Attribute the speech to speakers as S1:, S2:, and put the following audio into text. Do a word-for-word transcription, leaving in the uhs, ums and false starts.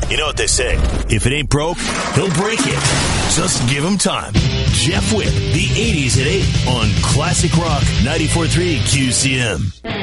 S1: You know what they say. If it ain't broke, he'll break it. Just give him time. Jeff Whip, the eighties at eight on Classic Rock ninety-four point three Q C M.